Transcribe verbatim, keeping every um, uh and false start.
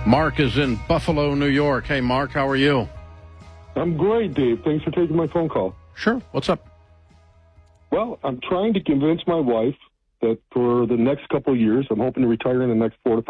Mark is in Buffalo, New York. Hey, Mark, how are you? I'm great, Dave. Thanks for taking my phone call. Sure. What's up? Well, I'm trying to convince my wife that for the next couple of years, I'm hoping to retire in the next four to five